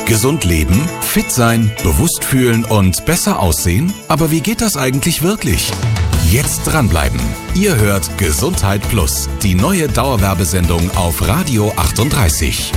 Gesund leben, fit sein, bewusst fühlen und besser aussehen? Aber wie geht das eigentlich wirklich? Jetzt dranbleiben. Ihr hört Gesundheit Plus, die neue Dauerwerbesendung auf Radio 38.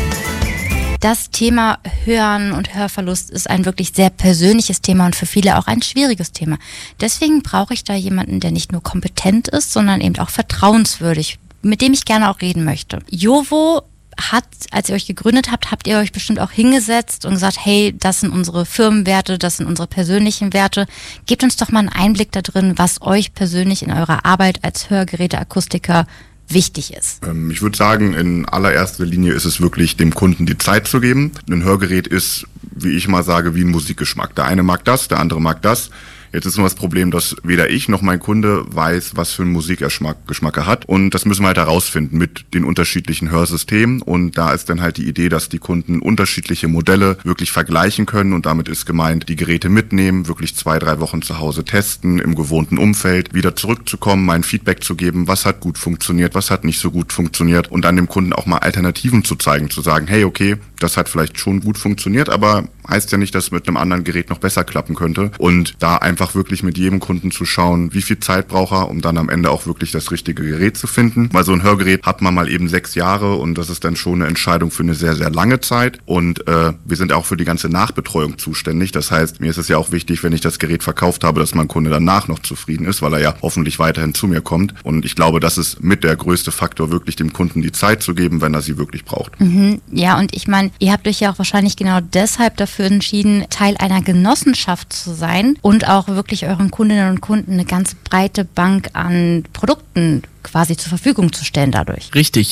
Das Thema Hören und Hörverlust ist ein wirklich sehr persönliches Thema und für viele auch ein schwieriges Thema. Deswegen brauche ich da jemanden, der nicht nur kompetent ist, sondern eben auch vertrauenswürdig, mit dem ich gerne auch reden möchte. Jovo hat, als ihr euch gegründet habt, habt ihr euch bestimmt auch hingesetzt und gesagt, hey, das sind unsere Firmenwerte, das sind unsere persönlichen Werte. Gebt uns doch mal einen Einblick da drin, was euch persönlich in eurer Arbeit als Hörgeräteakustiker wichtig ist. Ich würde sagen, in allererster Linie ist es wirklich, dem Kunden die Zeit zu geben. Ein Hörgerät ist, wie ich mal sage, wie ein Musikgeschmack. Der eine mag das, der andere mag das. Jetzt ist nur das Problem, dass weder ich noch mein Kunde weiß, was für einen Musikgeschmack er hat. Und das müssen wir halt herausfinden mit den unterschiedlichen Hörsystemen. Und da ist dann halt die Idee, dass die Kunden unterschiedliche Modelle wirklich vergleichen können. Und damit ist gemeint, die Geräte mitnehmen, wirklich 2-3 Wochen zu Hause testen, im gewohnten Umfeld, wieder zurückzukommen, mein Feedback zu geben, was hat gut funktioniert, was hat nicht so gut funktioniert. Und dann dem Kunden auch mal Alternativen zu zeigen, zu sagen, hey, okay, das hat vielleicht schon gut funktioniert, aber heißt ja nicht, dass es mit einem anderen Gerät noch besser klappen könnte. Und da einfach wirklich mit jedem Kunden zu schauen, wie viel Zeit braucht er, um dann am Ende auch wirklich das richtige Gerät zu finden. Weil so ein Hörgerät hat man mal eben 6 Jahre und das ist dann schon eine Entscheidung für eine sehr, sehr lange Zeit. Und wir sind auch für die ganze Nachbetreuung zuständig. Das heißt, mir ist es ja auch wichtig, wenn ich das Gerät verkauft habe, dass mein Kunde danach noch zufrieden ist, weil er ja hoffentlich weiterhin zu mir kommt. Und ich glaube, das ist mit der größte Faktor, wirklich dem Kunden die Zeit zu geben, wenn er sie wirklich braucht. Mhm. Ja, und ich meine, ihr habt euch ja auch wahrscheinlich genau deshalb dafür entschieden, Teil einer Genossenschaft zu sein und auch wirklich euren Kundinnen und Kunden eine ganz breite Bank an Produkten quasi zur Verfügung zu stellen dadurch. Richtig.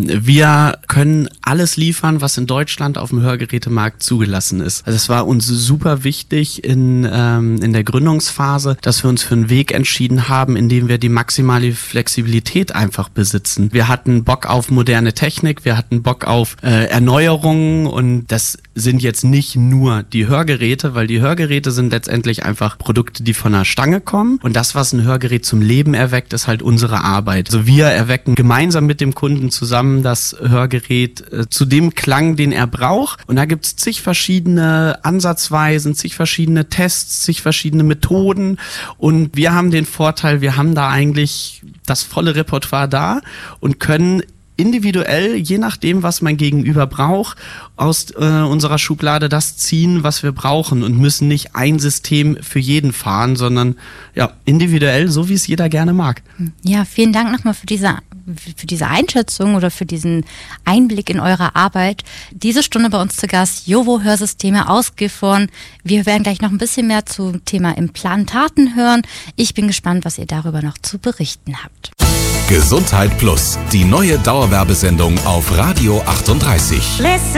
Wir können alles liefern, was in Deutschland auf dem Hörgerätemarkt zugelassen ist. Also es war uns super wichtig in der Gründungsphase, dass wir uns für einen Weg entschieden haben, in dem wir die maximale Flexibilität einfach besitzen. Wir hatten Bock auf moderne Technik, wir hatten Bock auf Erneuerungen und das sind jetzt nicht nur die Hörgeräte, weil die Hörgeräte sind letztendlich einfach Produkte, die von der Stange kommen und das, was ein Hörgerät zum Leben erweckt, ist halt unsere Arbeit. Also wir erwecken gemeinsam mit dem Kunden zusammen das Hörgerät zu dem Klang, den er braucht. Und da gibt's zig verschiedene Ansatzweisen, zig verschiedene Tests, zig verschiedene Methoden. Und wir haben den Vorteil, wir haben da eigentlich das volle Repertoire da und können individuell, je nachdem, was mein Gegenüber braucht, aus unserer Schublade das ziehen, was wir brauchen und müssen nicht ein System für jeden fahren, sondern ja individuell, so wie es jeder gerne mag. Ja, vielen Dank nochmal für diese Einschätzung oder für diesen Einblick in eure Arbeit. Diese Stunde bei uns zu Gast, Jovo Hörsysteme aus Gifhorn. Wir werden gleich noch ein bisschen mehr zum Thema Implantaten hören. Ich bin gespannt, was ihr darüber noch zu berichten habt. Gesundheit Plus, die neue Dauerwerbesendung auf Radio 38. Listen.